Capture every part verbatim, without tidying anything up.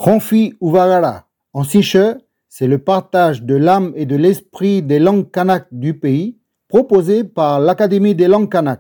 Ronfi Uvagara, en siche, c'est le partage de l'âme et de l'esprit des langues kanak du pays, proposé par l'Académie des langues kanak.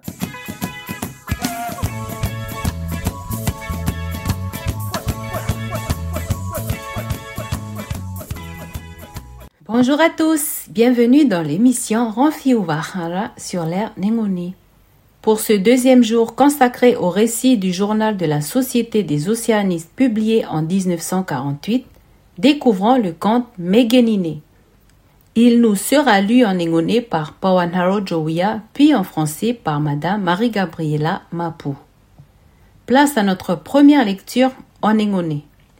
Bonjour à tous, bienvenue dans l'émission Ronfi Uvagara sur l'air Nengoni. Pour ce deuxième jour consacré au récit du journal de la Société des océanistes publié en dix-neuf cent quarante-huit, découvrons le conte Megenine. Il nous sera lu en Nengone par Pawanharo Jowia, puis en français par Madame Marie-Gabriela Mapu. Place à notre première lecture en Nengone.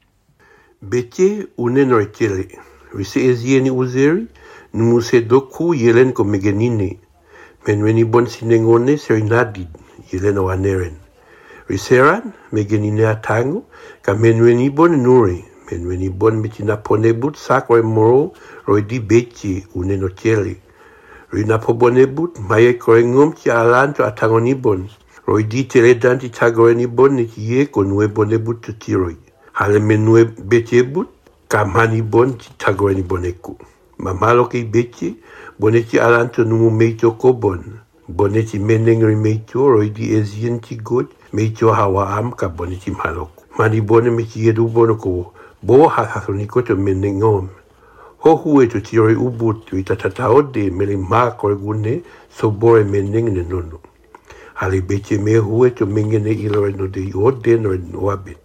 Bete unenoitele, rise ezieni uzeri, numuse doku yelen ko Megenine. Menweni bon sinengone serinadid, yelen o aneren. Riseran, Megenine atango, ka menweni bon nure, menweni bon mitina ponebut sakwe moro, roidi beti unenotiele. Rina pobonebut, maye korengom ti alanto atangoni bon, roidi teledan ti tagoreni bon niti ye konue bonebut tutiroi. Hale menue betebut, ka mani bon ti tagoreni boneku. Mamalo ki beti, boneti alanto numu meito ko bon. Boneti menengri meito roidi ezien ti god meito hawa am ka boneti maloko. Mani bone meti yedu bonoko bo hasasoniko to menengom. Ho hue to tiroi ubut itatata ode mele ma korgune so bore meneng ne nono. Hale beti me hue to mengene ilore no de ode no wabet.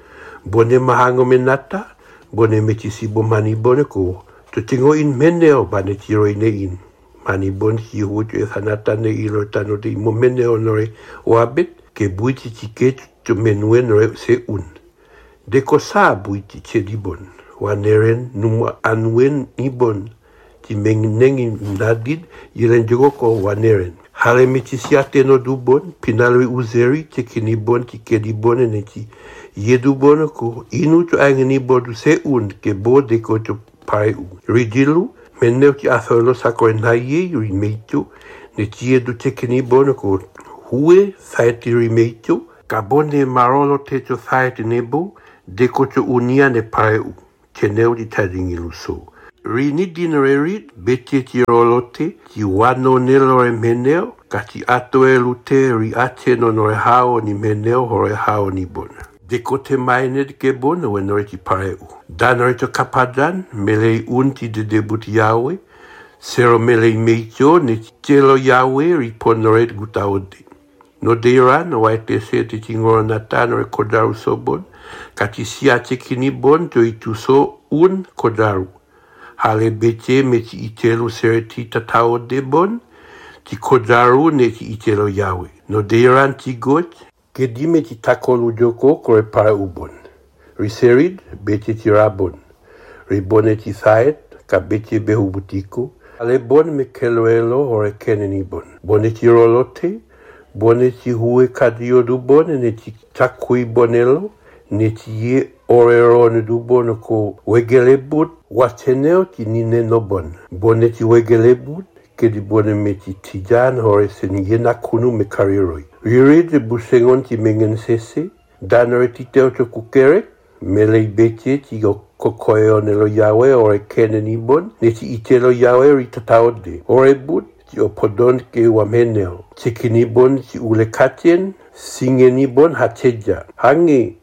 Bone mahango menata, bone meti sibo mani boneko. To tingo in meneo bane tiroi ne in. Mani bon si hutu e sanata ne ilo tano de mo meneo nore wabet ke buiti tike to menue nore se un. Deko sa buiti che di bon. Waneren numa anwen ni bon. Ti mengenengi nadid yelen jogo ko waneren. Hale meti siate no du bon. Pinalwe uzeri te kini bon ti ke di bon ne ti. Yedu bon ko inu to angeni bodu se un ke bo deko to pai u. Ridilu, meneu ki atholo sako naie yu rimeito, ne tie du tekeni bono ko hue saiti rimeito, ka bone marolo te to saiti nebo, deko to unia ne pai u, teneu di tadingi luso. Rini dinere rit, bete ti rolote, ti wano nelore meneo, ka ti atoe lute ri ate no nore hao ni meneo hore hao ni bona. Deko te maine de ke bona we nore ti pare u. Danore to kapadan, melei unti de debut Yahweh, sero melei meitio ne telo Yahweh riponore gutaode. No deiran, o aite se te tingoro natano e kodaru sobon, kati siate kini bon to ituso un kodaru. Hale bete me ti itelo sere ti tatao de bon, ti kodaru ne ti itelo Yahweh. No deiran ti got, ke dime ti takolu joko kore pare ubon. Riserid, bete ti rabon. Ribone ti saet, ka bete behu butiko. Ale bon me keloelo ore keneni bon. Bone ti rolote, bone ti hue kadio du bon, ne ti takui bonelo, ne ti ye orerone du bon ko wegele but, wateneo ti nine no bon. Bone ti wegele but, ke di bone me ti tijan ore sen yena kunu me kariroi. Ririd busengon ti mengen sese, danore ti teo to kukerek, melei bete ti o kokoeo nelo Yahweh ore keneni bon, ne ti itelo Yahweh ritataode. Ore but ti o podon ke wameneo. Tekini bon ti ule katien, singeni bon hateja. Hangi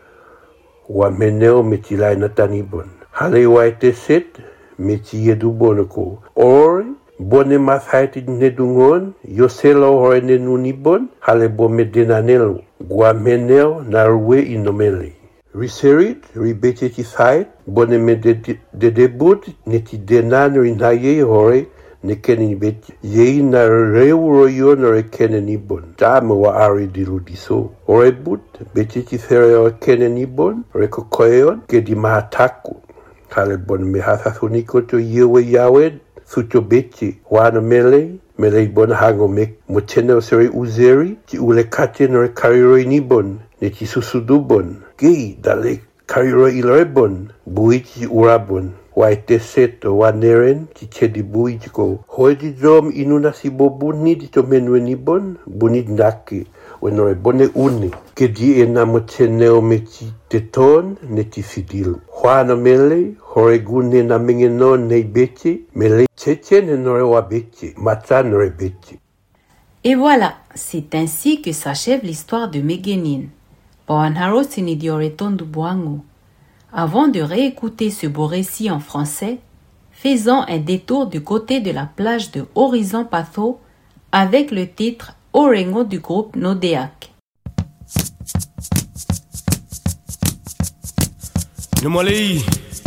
wameneo me ti lai natani bon. Hale waite set, me ti yedu bonoko. Ore, bone mathaiti nedungon, yoselo hore nenuni bon, hale bo medenanelo. Guameneo narue inomele. Riserit, ribete ti sait, bone me de, de, de debut, ne ti denan rinaye hore, ne keneni beti. Yei na reuro yo na re keneni bon. Dame wa ari dilu diso. Ore but, bete ti sere o keneni bon, reko koeon, ke di mahataku. Hale bon me hasasuniko to yewe yawed, suto beti, wana mele, mele bon hango mek, motene o sere uzeri, ti ule kate na re kariroi ni bon, ne ti susudu bon. Gei dale kariro ilore bon, buiti urabon, waite seto waneren, ti chedi buiti ko. Hoi di drom inuna si bo buni di to menwe ni bon, buni nake, wenore bone une, ke di e na moteneo meti te ton ne ti fidil. Juana mele, horegune na mingeno ne bete, mele tete ne nore wa bete, mata nore bete. Et voilà, c'est ainsi que s'achève l'histoire de Meguenine. Poanharo Sinidioreton du Boango. Avant de réécouter ce beau récit en français, faisons un détour du côté de la plage de Horizon Patho avec le titre Orengo du groupe Nodéak. Numolei